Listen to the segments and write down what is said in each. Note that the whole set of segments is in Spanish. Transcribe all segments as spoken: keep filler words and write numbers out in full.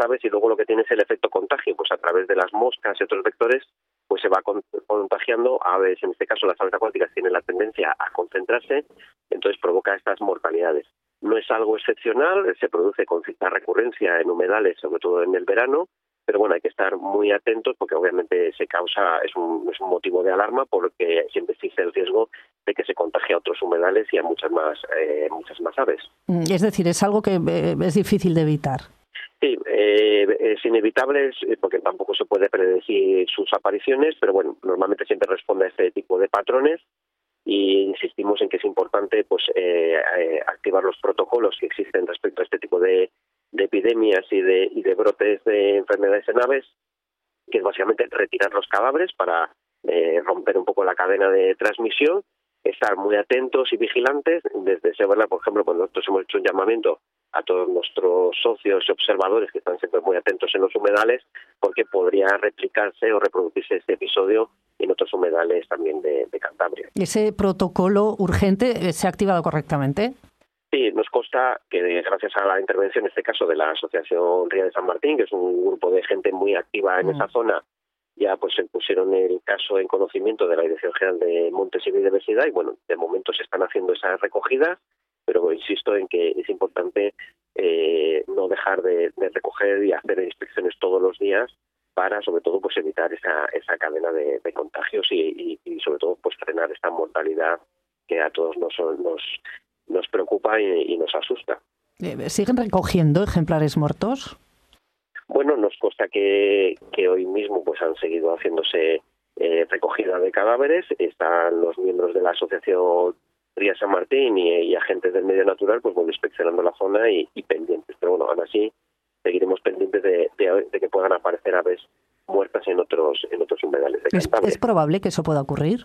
aves, y luego lo que tiene es el efecto contagio, pues a través de las moscas y otros vectores, pues se va contagiando. Aves, en este caso las aves acuáticas, tienen la tendencia a concentrarse, entonces provoca estas mortalidades. No es algo excepcional, se produce con cierta recurrencia en humedales, sobre todo en el verano, pero bueno, hay que estar muy atentos porque obviamente se causa, es un, es un motivo de alarma, porque siempre existe el riesgo de que se contagie a otros humedales y a muchas más, eh, muchas más aves. Es decir, es algo que eh, es difícil de evitar. Sí, eh, es inevitable porque tampoco se puede predecir sus apariciones, pero bueno, normalmente siempre responde a este tipo de patrones, y insistimos en que es importante pues eh, eh, activar los protocolos que existen respecto a este tipo de, de epidemias y de, y de brotes de enfermedades en aves, que es básicamente retirar los cadáveres para eh, romper un poco la cadena de transmisión, estar muy atentos y vigilantes. Desde SEOBERLAE, por ejemplo, cuando nosotros hemos hecho un llamamiento a todos nuestros socios y observadores que están siempre muy atentos en los humedales, porque podría replicarse o reproducirse este episodio en otros humedales también de, de Cantabria. ¿Ese protocolo urgente se ha activado correctamente? Sí, nos consta que gracias a la intervención, en este caso, de la Asociación Ría de San Martín, que es un grupo de gente muy activa en mm. esa zona, ya pues se pusieron el caso en conocimiento de la Dirección General de Montes y Biodiversidad, y bueno, de momento se están haciendo esas recogidas, pero insisto en que es importante eh, no dejar de, de recoger y hacer inspecciones todos los días para, sobre todo, pues evitar esa esa cadena de, de contagios y, y, y, sobre todo, pues frenar esta mortalidad que a todos nos nos, nos preocupa y, y nos asusta. ¿Siguen recogiendo ejemplares muertos? Bueno, nos consta que, que hoy mismo pues han seguido haciéndose eh, recogida de cadáveres. Están los miembros de la Asociación Ría San Martín y, y agentes del medio natural pues bueno, inspeccionando la zona y, y pendientes. Pero bueno, aún así seguiremos pendientes de, de, de que puedan aparecer aves muertas en otros en otros humedales de Cantabria. ¿Es, ¿Es probable que eso pueda ocurrir?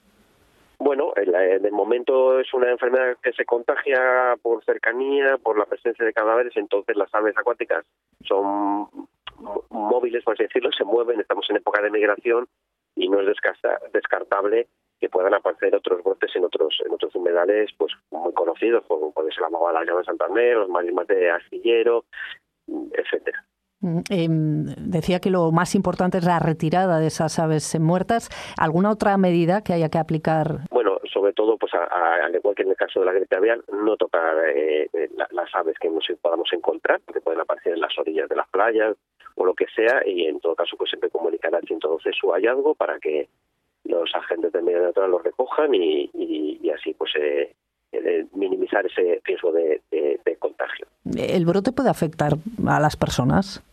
Bueno, de momento es una enfermedad que se contagia por cercanía, por la presencia de cadáveres, entonces las aves acuáticas son móviles, por así decirlo, se mueven, estamos en época de migración y no es descartable que puedan aparecer otros brotes en otros en otros humedales pues muy conocidos, como puede ser la magua de la llama de Santander, los marismas de Astillero, etcétera. Eh, decía que lo más importante es la retirada de esas aves muertas. ¿Alguna otra medida que haya que aplicar? Bueno, sobre todo, pues a, a, al igual que en el caso de la gripe aviar, no tocar eh, la, las aves que nos podamos encontrar, porque pueden aparecer en las orillas de las playas o lo que sea, y en todo caso pues siempre comunicar al ciento doce su hallazgo para que los agentes del medio natural los recojan y, y, y así pues eh, eh, minimizar ese riesgo de, de, de contagio. ¿El brote puede afectar a las personas?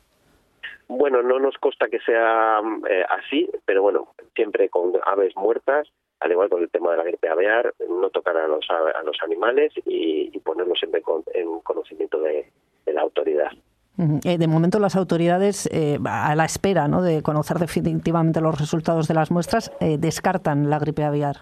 Bueno, no nos consta que sea eh, así, pero bueno, siempre con aves muertas, al igual con el tema de la gripe aviar, no tocar a los a los animales y, y ponerlos siempre con, en conocimiento de, de la autoridad. De momento las autoridades, eh, a la espera, ¿no?, de conocer definitivamente los resultados de las muestras, eh, descartan la gripe aviar.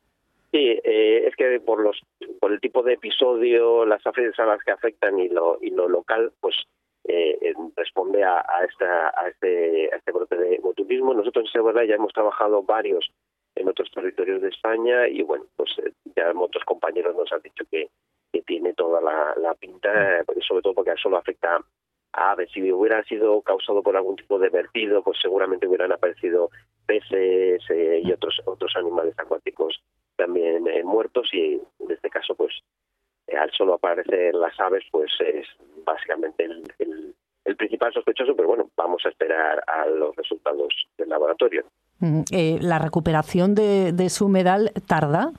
Sí, eh, es que por los por el tipo de episodio, las aves a las que afectan y lo y lo local, pues eh, responde a, a esta a este a este brote de botulismo. Nosotros en SEOBERLAE ya hemos trabajado varios en otros territorios de España y bueno, pues ya otros compañeros nos han dicho que, que tiene toda la, la pinta, sobre todo porque solo afecta a aves. Si hubiera sido causado por algún tipo de vertido, pues seguramente hubieran aparecido peces eh, y otros otros animales acuáticos también eh, muertos, y en este caso pues eh, al solo aparecer las aves pues es básicamente el, el, el principal sospechoso, pero bueno, vamos a esperar a los resultados del laboratorio. Eh, ¿La recuperación de, de su humedal tarda?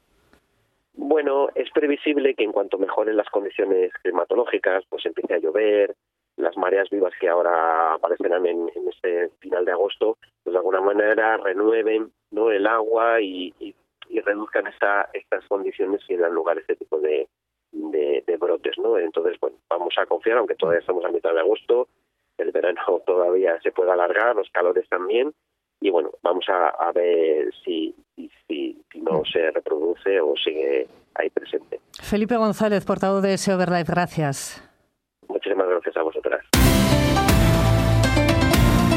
Bueno, es previsible que en cuanto mejoren las condiciones climatológicas, pues empiece a llover, las mareas vivas que ahora aparecerán en, en este final de agosto, pues de alguna manera renueven, ¿no?, el agua y, y, y reduzcan esta, estas condiciones y dan lugar a este tipo de, de, de brotes, ¿no? Entonces, bueno, vamos a confiar, aunque todavía estamos a mitad de agosto, el verano todavía se puede alargar, los calores también, y bueno, vamos a, a ver si, si, si, si no se reproduce o sigue ahí presente. Felipe González, portavoz de SEOBERLAE, gracias. Muchísimas gracias a vosotras.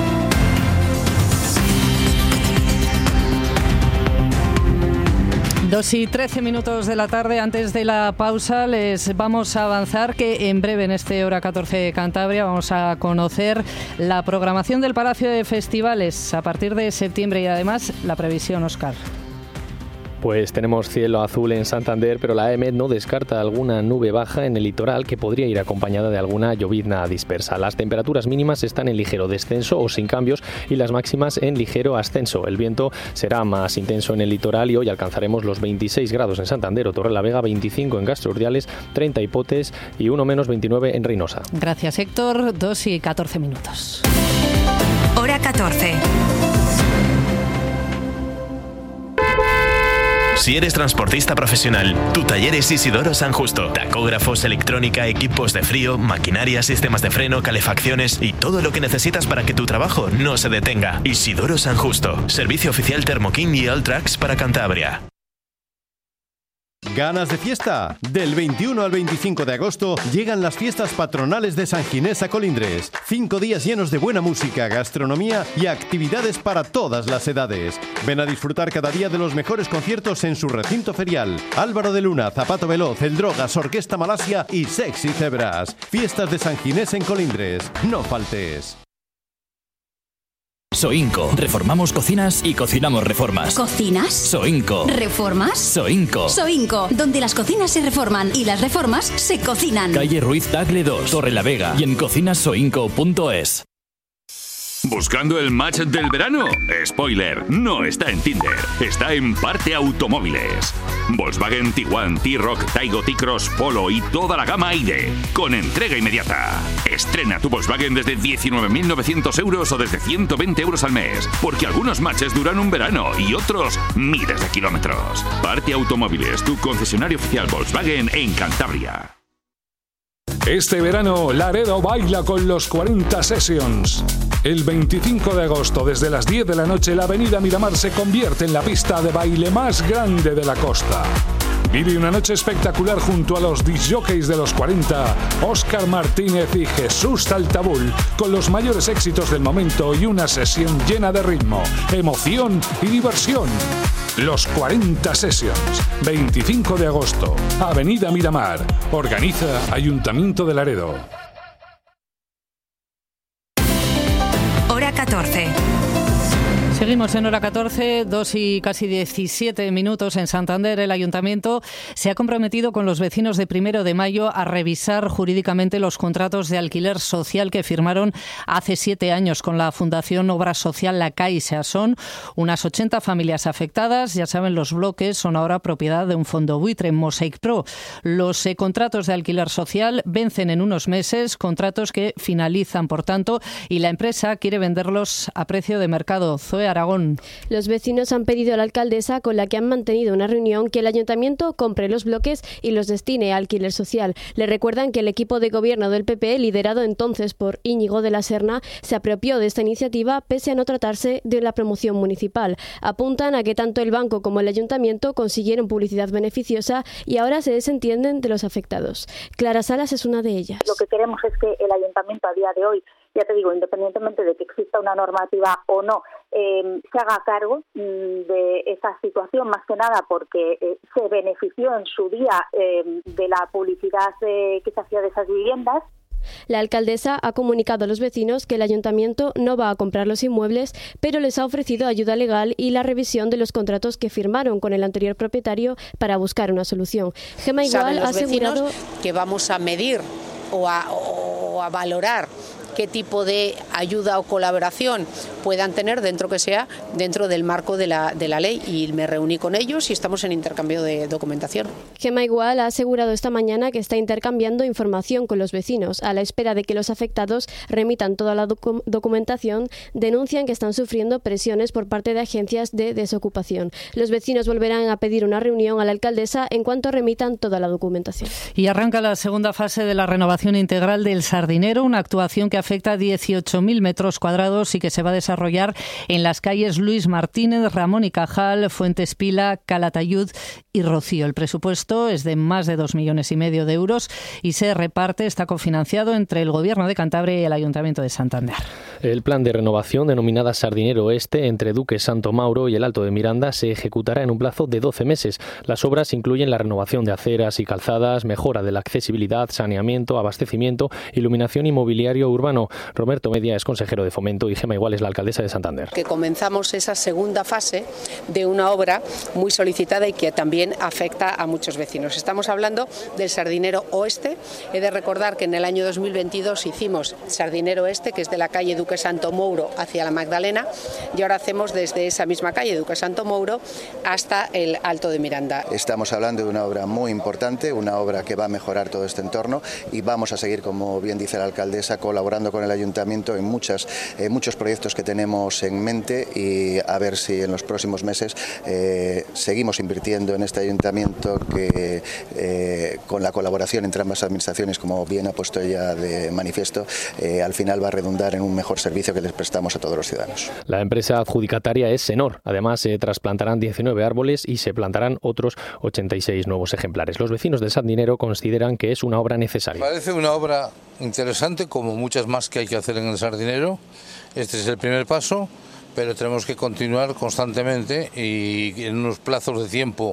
dos Dos y trece minutos de la tarde. Antes de la pausa les vamos a avanzar que en breve en este Hora catorce Cantabria vamos a conocer la programación del Palacio de Festivales a partir de septiembre y además la previsión, Óscar. Pues tenemos cielo azul en Santander, pero la EMET no descarta alguna nube baja en el litoral que podría ir acompañada de alguna llovizna dispersa. Las temperaturas mínimas están en ligero descenso o sin cambios y las máximas en ligero ascenso. El viento será más intenso en el litoral y hoy alcanzaremos los veintiséis grados en Santander o Torrelavega, veinticinco en Castro Urdiales, treinta en Potes y uno menos veintinueve en Reynosa. Gracias, Héctor. dos y catorce minutos. Hora catorce. Si eres transportista profesional, tu taller es Isidoro San Justo. Tacógrafos, electrónica, equipos de frío, maquinaria, sistemas de freno, calefacciones y todo lo que necesitas para que tu trabajo no se detenga. Isidoro San Justo. Servicio oficial Thermo King y Alltrax para Cantabria. ¿Ganas de fiesta? Del veintiuno al veinticinco de agosto llegan las fiestas patronales de San Ginés a Colindres. Cinco días llenos de buena música, gastronomía y actividades para todas las edades. Ven a disfrutar cada día de los mejores conciertos en su recinto ferial. Álvaro de Luna, Zapato Veloz, El Drogas, Orquesta Malasia y Sexy Zebras. Fiestas de San Ginés en Colindres. No faltes. Soinco. Reformamos cocinas y cocinamos reformas. ¿Cocinas? Soinco. ¿Reformas? Soinco. Soinco, donde las cocinas se reforman y las reformas se cocinan. Calle Ruiz Tagle dos, Torrelavega y en cocinas soinco punto es. ¿Buscando el match del verano? Spoiler, no está en Tinder, está en Parte Automóviles. Volkswagen Tiguan, T-Roc, Taigo, T-Cross, Polo y toda la gama I D, con entrega inmediata. Estrena tu Volkswagen desde diecinueve mil novecientos euros o desde ciento veinte euros al mes, porque algunos matches duran un verano y otros miles de kilómetros. Parte Automóviles, tu concesionario oficial Volkswagen en Cantabria. Este verano, Laredo baila con los cuarenta Sessions. El veinticinco de agosto, desde las diez de la noche, la avenida Miramar se convierte en la pista de baile más grande de la costa. Vive una noche espectacular junto a los discjockeys de los cuarenta, Óscar Martínez y Jesús Taltabul, con los mayores éxitos del momento y una sesión llena de ritmo, emoción y diversión. Los cuarenta Sessions, veinticinco de agosto, Avenida Miramar. Organiza Ayuntamiento de Laredo. Hora catorce. Seguimos en Hora catorce, dos y casi diecisiete minutos en Santander. El Ayuntamiento se ha comprometido con los vecinos de Primero de Mayo a revisar jurídicamente los contratos de alquiler social que firmaron hace siete años con la Fundación Obra Social La Caixa. Son unas ochenta familias afectadas. Ya saben, los bloques son ahora propiedad de un fondo buitre, Mosaic Pro. Los eh, contratos de alquiler social vencen en unos meses, contratos que finalizan, por tanto, y la empresa quiere venderlos a precio de mercado. Zoe Aragón. Los vecinos han pedido a la alcaldesa, con la que han mantenido una reunión, que el ayuntamiento compre los bloques y los destine a alquiler social. Le recuerdan que el equipo de gobierno del P P, liderado entonces por Íñigo de la Serna, se apropió de esta iniciativa pese a no tratarse de la promoción municipal. Apuntan a que tanto el banco como el ayuntamiento consiguieron publicidad beneficiosa y ahora se desentienden de los afectados. Clara Salas es una de ellas. Lo que queremos es que el ayuntamiento a día de hoy, ya te digo, independientemente de que exista una normativa o no, eh, se haga cargo mm, de esa situación, más que nada porque eh, se benefició en su día eh, de la publicidad eh, que se hacía de esas viviendas. La alcaldesa ha comunicado a los vecinos que el ayuntamiento no va a comprar los inmuebles, pero les ha ofrecido ayuda legal y la revisión de los contratos que firmaron con el anterior propietario para buscar una solución. Gemma Igual ha asegurado que vamos a medir o a, o a valorar qué tipo de ayuda o colaboración puedan tener dentro que sea dentro del marco de la, de la ley, y me reuní con ellos y estamos en intercambio de documentación. Gemma Igual ha asegurado esta mañana que está intercambiando información con los vecinos. A la espera de que los afectados remitan toda la docu- documentación, denuncian que están sufriendo presiones por parte de agencias de desocupación. Los vecinos volverán a pedir una reunión a la alcaldesa en cuanto remitan toda la documentación. Y arranca la segunda fase de la renovación integral del Sardinero, una actuación que ha afecta a dieciocho mil metros cuadrados y que se va a desarrollar en las calles Luis Martínez, Ramón y Cajal, Fuentes Pila, Calatayud y Rocío. El presupuesto es de más de dos millones y medio de euros y se reparte, está cofinanciado entre el Gobierno de Cantabria y el Ayuntamiento de Santander. El plan de renovación denominada Sardinero Oeste entre Duque Santo Mauro y el Alto de Miranda se ejecutará en un plazo de doce meses. Las obras incluyen la renovación de aceras y calzadas, mejora de la accesibilidad, saneamiento, abastecimiento, iluminación y mobiliario urbano. Roberto Media es consejero de Fomento y Gema Igual es la alcaldesa de Santander. Que comenzamos esa segunda fase de una obra muy solicitada y que también afecta a muchos vecinos. Estamos hablando del Sardinero Oeste. He de recordar que en el año dos mil veintidós hicimos Sardinero Este, que es de la calle Duque Santo Mouro hacia la Magdalena, y ahora hacemos desde esa misma calle Duque Santo Mouro hasta el Alto de Miranda. Estamos hablando de una obra muy importante, una obra que va a mejorar todo este entorno y vamos a seguir, como bien dice la alcaldesa, colaborando con el ayuntamiento en muchas, eh, muchos proyectos que tenemos en mente y a ver si en los próximos meses eh, seguimos invirtiendo en este ayuntamiento que eh, con la colaboración entre ambas administraciones, como bien ha puesto ella de manifiesto, eh, al final va a redundar en un mejor servicio que les prestamos a todos los ciudadanos. La empresa adjudicataria es Senor. Además, se trasplantarán diecinueve árboles y se plantarán otros ochenta y seis nuevos ejemplares. Los vecinos de Sardinero consideran que es una obra necesaria. Parece una obra interesante, como muchas más que hay que hacer en el Sardinero. Este es el primer paso, pero tenemos que continuar constantemente y en unos plazos de tiempo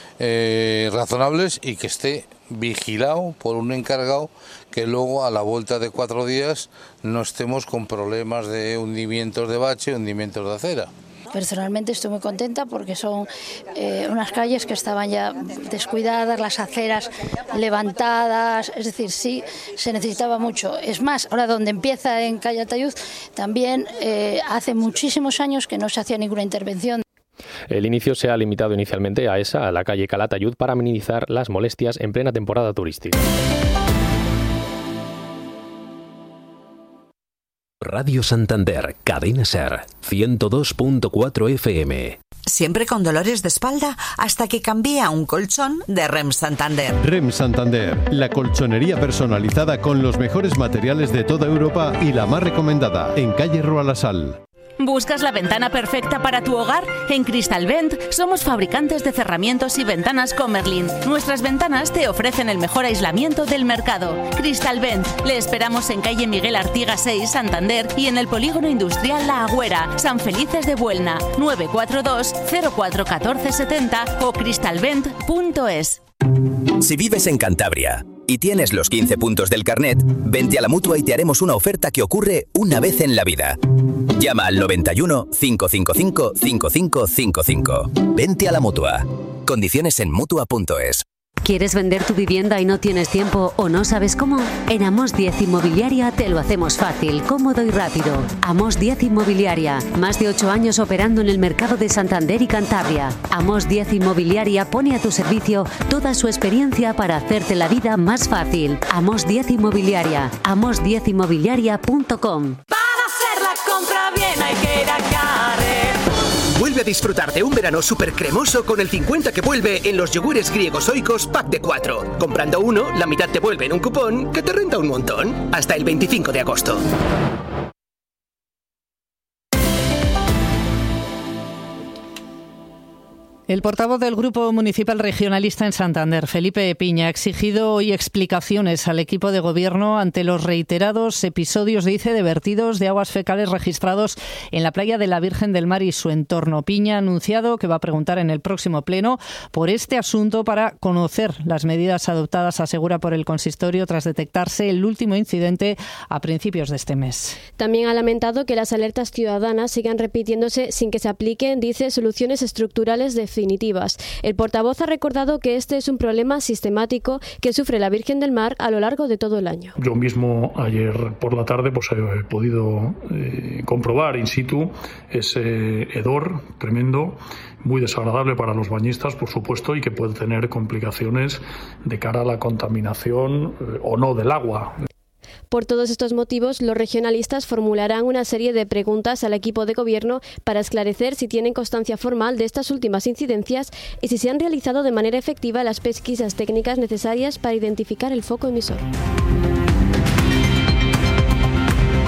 eh, razonables y que esté vigilado por un encargado, que luego a la vuelta de cuatro días no estemos con problemas de hundimientos de bache, hundimientos de acera. Personalmente estoy muy contenta porque son eh, unas calles que estaban ya descuidadas, las aceras levantadas, es decir, sí, se necesitaba mucho. Es más, ahora donde empieza en Calatayud, también eh, hace muchísimos años que no se hacía ninguna intervención. El inicio se ha limitado inicialmente a esa, a la calle Calatayud, para minimizar las molestias en plena temporada turística. Radio Santander, Cadena Ser, ciento dos punto cuatro F M. Siempre con dolores de espalda hasta que cambié a un colchón de R E M Santander. R E M Santander, la colchonería personalizada con los mejores materiales de toda Europa y la más recomendada, en calle Rua La Sal. ¿Buscas la ventana perfecta para tu hogar? En Cristalvent somos fabricantes de cerramientos y ventanas Comerlin. Nuestras ventanas te ofrecen el mejor aislamiento del mercado. Cristalvent, le esperamos en calle Miguel Artigas seis, Santander, y en el polígono industrial La Agüera, San Felices de Buelna, nueve cuatro dos, cero cuatro uno cuatro siete cero o cristalvent punto es. Si vives en Cantabria y tienes los quince puntos del carnet, vente a la Mutua y te haremos una oferta que ocurre una vez en la vida. Llama al noventa y uno, cinco cinco cinco, cinco cinco cinco cinco. Vente a la Mutua. Condiciones en mutua punto es. ¿Quieres vender tu vivienda y no tienes tiempo o no sabes cómo? En Amos diez Inmobiliaria te lo hacemos fácil, cómodo y rápido. Amos diez Inmobiliaria, más de ocho años operando en el mercado de Santander y Cantabria. Amos diez Inmobiliaria pone a tu servicio toda su experiencia para hacerte la vida más fácil. Amos diez Inmobiliaria, amos diez inmobiliaria punto com. Para hacer la compra bien hay que ir a Carrer. Vuelve a disfrutar de un verano súper cremoso con el cincuenta que vuelve en los yogures griegos Oikos pack de cuatro. Comprando uno, la mitad te vuelve en un cupón que te renta un montón. Hasta el veinticinco de agosto. El portavoz del Grupo Municipal Regionalista en Santander, Felipe Piña, ha exigido hoy explicaciones al equipo de gobierno ante los reiterados episodios, dice, de vertidos de aguas fecales registrados en la playa de la Virgen del Mar y su entorno. Piña ha anunciado que va a preguntar en el próximo pleno por este asunto para conocer las medidas adoptadas, asegura, por el consistorio tras detectarse el último incidente a principios de este mes. También ha lamentado que las alertas ciudadanas sigan repitiéndose sin que se apliquen, dice, soluciones estructurales de definitivas. El portavoz ha recordado que este es un problema sistemático que sufre la Virgen del Mar a lo largo de todo el año. Yo mismo ayer por la tarde pues he podido eh, comprobar in situ ese hedor tremendo, muy desagradable para los bañistas, por supuesto, y que puede tener complicaciones de cara a la contaminación eh, o no del agua. Por todos estos motivos, los regionalistas formularán una serie de preguntas al equipo de gobierno para esclarecer si tienen constancia formal de estas últimas incidencias y si se han realizado de manera efectiva las pesquisas técnicas necesarias para identificar el foco emisor.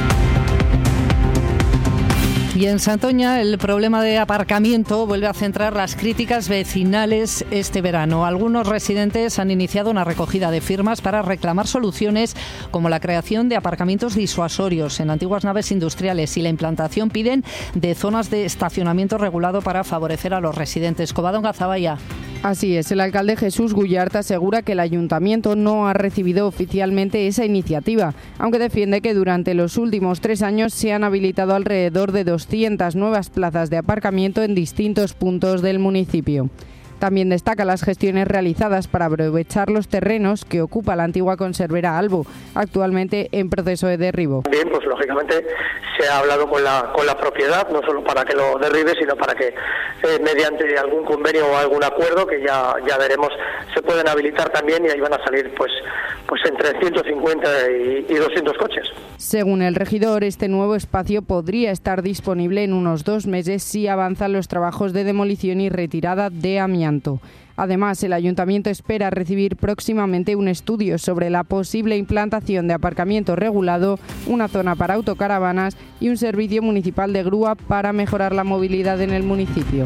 Y en Santoña el problema de aparcamiento vuelve a centrar las críticas vecinales este verano. Algunos residentes han iniciado una recogida de firmas para reclamar soluciones como la creación de aparcamientos disuasorios en antiguas naves industriales y la implantación, piden, de zonas de estacionamiento regulado para favorecer a los residentes. Covadonga Gazabaya. Así es, el alcalde Jesús Guyarta asegura que el ayuntamiento no ha recibido oficialmente esa iniciativa, aunque defiende que durante los últimos tres años se han habilitado alrededor de doscientas nuevas plazas de aparcamiento en distintos puntos del municipio. También destaca las gestiones realizadas para aprovechar los terrenos que ocupa la antigua conservera Albo, actualmente en proceso de derribo. Bien, pues lógicamente se ha hablado con la con la propiedad, no solo para que lo derribe, sino para que eh, mediante algún convenio o algún acuerdo, que ya ya veremos, se pueden habilitar también, y ahí van a salir pues pues entre ciento cincuenta y, y doscientos coches. Según el regidor, este nuevo espacio podría estar disponible en unos dos meses si avanzan los trabajos de demolición y retirada de amianto. Además, el ayuntamiento espera recibir próximamente un estudio sobre la posible implantación de aparcamiento regulado, una zona para autocaravanas y un servicio municipal de grúa para mejorar la movilidad en el municipio.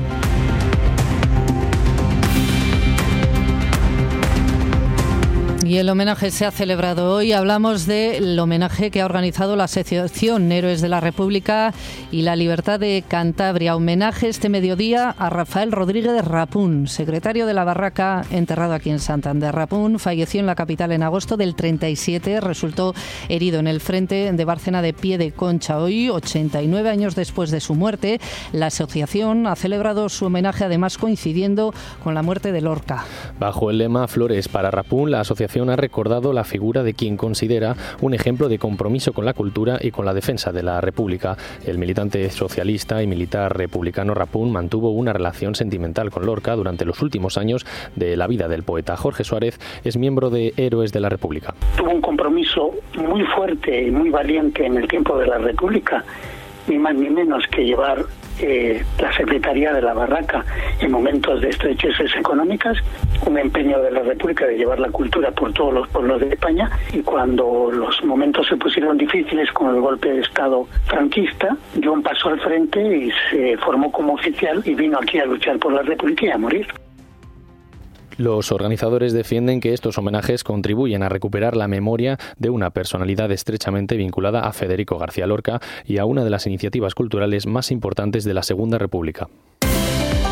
Y el homenaje se ha celebrado hoy. Hablamos del homenaje que ha organizado la Asociación Héroes de la República y la Libertad de Cantabria. Homenaje este mediodía a Rafael Rodríguez Rapún, secretario de la Barraca, enterrado aquí en Santander. Rapún falleció en la capital en agosto del treinta y siete. Resultó herido en el frente de Bárcena de Pie de Concha. Hoy, ochenta y nueve años después de su muerte, la asociación ha celebrado su homenaje, además coincidiendo con la muerte de Lorca. Bajo el lema Flores para Rapún, la asociación ha recordado la figura de quien considera un ejemplo de compromiso con la cultura y con la defensa de la República. El militante socialista y militar republicano Rapún mantuvo una relación sentimental con Lorca durante los últimos años de la vida del poeta. Jorge Suárez es miembro de Héroes de la República. Tuvo un compromiso muy fuerte y muy valiente en el tiempo de la República, ni más ni menos que llevar eh, la Secretaría de la Barraca en momentos de estrecheces económicas, un empeño de la República de llevar la cultura por todos los pueblos de España, y cuando los momentos se pusieron difíciles con el golpe de Estado franquista, John pasó al frente y se formó como oficial y vino aquí a luchar por la República y a morir. Los organizadores defienden que estos homenajes contribuyen a recuperar la memoria de una personalidad estrechamente vinculada a Federico García Lorca y a una de las iniciativas culturales más importantes de la Segunda República.